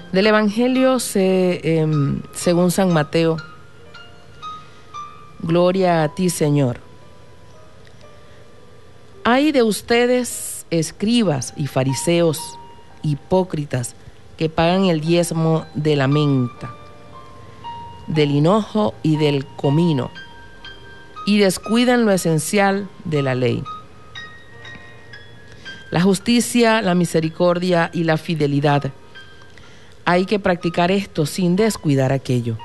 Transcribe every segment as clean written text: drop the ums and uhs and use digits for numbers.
Del Evangelio según San Mateo. Gloria a ti, Señor. Ay de ustedes, escribas y fariseos, hipócritas, que pagan el diezmo de la menta, del hinojo y del comino, y descuidan lo esencial de la ley: la justicia, la misericordia y la fidelidad. Hay que practicar esto sin descuidar aquello.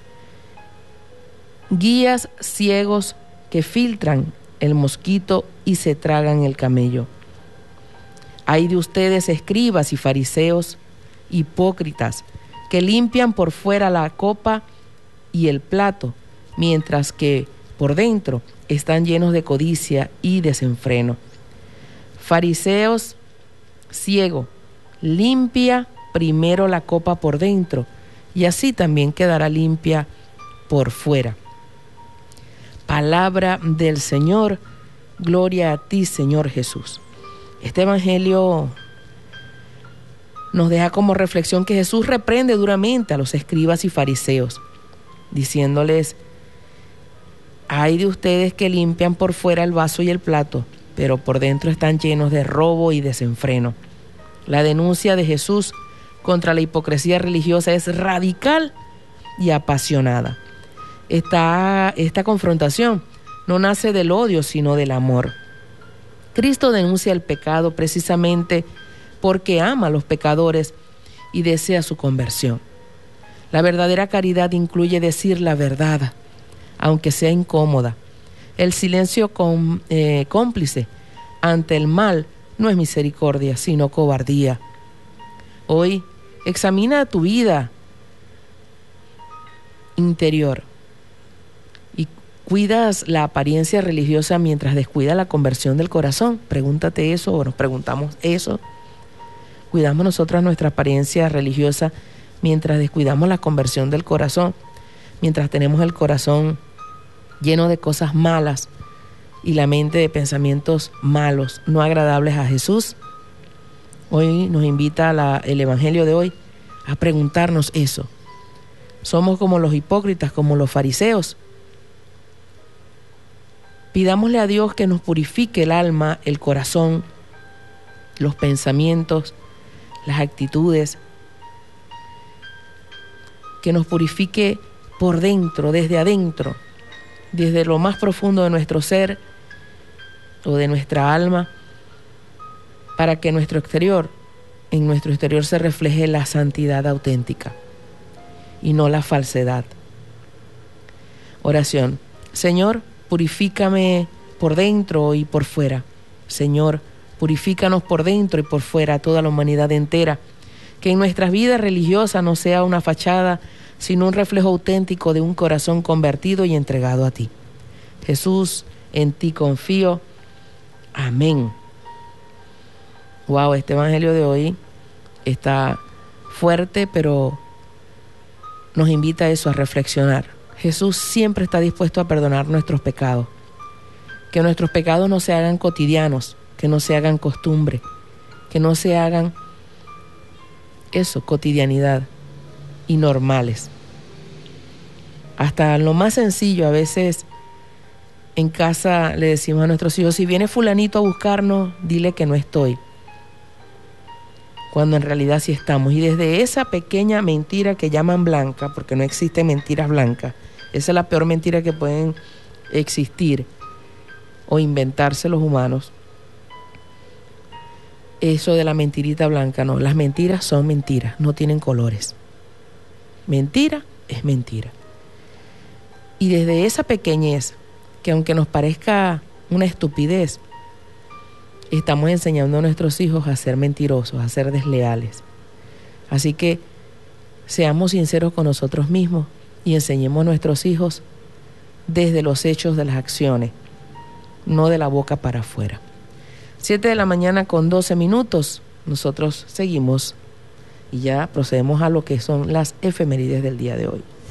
Guías ciegos que filtran el mosquito y se tragan el camello. Ay de ustedes, escribas y fariseos, hipócritas, que limpian por fuera la copa y el plato, mientras que por dentro están llenos de codicia y desenfreno. Fariseos, ciego, limpia primero la copa por dentro, y así también quedará limpia por fuera. Palabra del Señor. Gloria a ti, Señor Jesús. Este evangelio nos deja como reflexión que Jesús reprende duramente a los escribas y fariseos, diciéndoles: ay de ustedes que limpian por fuera el vaso y el plato, pero por dentro están llenos de robo y desenfreno. La denuncia de Jesús contra la hipocresía religiosa es radical y apasionada. Esta confrontación no nace del odio, sino del amor. Cristo denuncia el pecado precisamente porque ama a los pecadores y desea su conversión. La verdadera caridad incluye decir la verdad, aunque sea incómoda. El silencio cómplice ante el mal no es misericordia, sino cobardía. Hoy, examina tu vida interior. ¿Cuidas la apariencia religiosa mientras descuidas la conversión del corazón? Pregúntate eso, o nos preguntamos eso. ¿Cuidamos nosotros nuestra apariencia religiosa mientras descuidamos la conversión del corazón? Mientras tenemos el corazón lleno de cosas malas y la mente de pensamientos malos, no agradables a Jesús. Hoy nos invita el Evangelio de hoy a preguntarnos eso. ¿Somos como los hipócritas, como los fariseos? Pidámosle a Dios que nos purifique el alma, el corazón, los pensamientos, las actitudes, que nos purifique por dentro, desde lo más profundo de nuestro ser o de nuestra alma, para que en nuestro exterior se refleje la santidad auténtica y no la falsedad. Oración. Señor, purifícame por dentro y por fuera. Señor, purifícanos por dentro y por fuera a toda la humanidad entera. Que en nuestras vidas religiosas no sea una fachada, sino un reflejo auténtico de un corazón convertido y entregado a ti. Jesús, en ti confío. Amén. Wow, este evangelio de hoy está fuerte, pero nos invita a eso, a reflexionar. Jesús siempre está dispuesto a perdonar nuestros pecados. Que nuestros pecados no se hagan cotidianos, que no se hagan costumbre, que no se hagan cotidianidad y normales. Hasta lo más sencillo, a veces en casa le decimos a nuestros hijos: si viene fulanito a buscarnos, dile que no estoy. Cuando en realidad sí estamos. Y desde esa pequeña mentira que llaman blanca, porque no existen mentiras blancas, esa es la peor mentira que pueden existir o inventarse los humanos. Eso de la mentirita blanca, no. Las mentiras son mentiras, no tienen colores. Mentira es mentira. Y desde esa pequeñez, que aunque nos parezca una estupidez, estamos enseñando a nuestros hijos a ser mentirosos, a ser desleales. Así que seamos sinceros con nosotros mismos y enseñemos a nuestros hijos desde los hechos de las acciones, no de la boca para afuera. 7:12 a.m. Nosotros seguimos y ya procedemos a lo que son las efemérides del día de hoy.